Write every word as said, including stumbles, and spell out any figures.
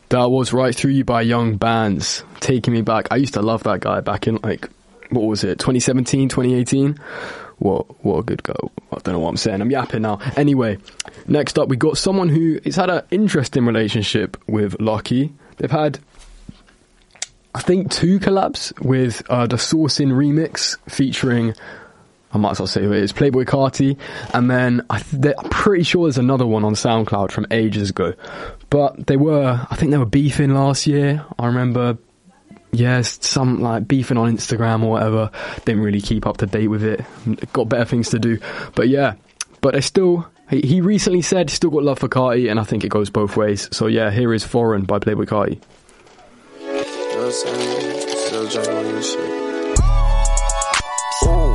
That was Right Through You by Young Bands, taking me back. I used to love that guy back in, like, what was it, twenty seventeen, twenty eighteen? What, what a good guy. I don't know what I'm saying. I'm yapping now. Anyway, next up, we got someone who has had an interesting relationship with Lucky. They've had, I think, two collabs with uh, the Sourcing remix featuring, I might as well say who it is, Playboi Carti, and then I th- I'm pretty sure there's another one on SoundCloud from ages ago. But they were, I think they were beefing last year. I remember, yes, some like beefing on Instagram or whatever. Didn't really keep up to date with it. Got better things to do. But yeah, but they still, he, he recently said still got love for Carti, and I think it goes both ways. So yeah, here is Foreign by Playboi Carti. You know what I'm saying? Still drinking on your shit. Ooh.